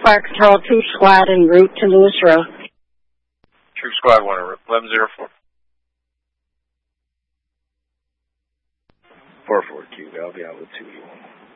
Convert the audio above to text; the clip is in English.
Fire Control, Troop Squad en route to Lewis Road. Troop Squad 1, 1104. 442, I'll be out with 2 you.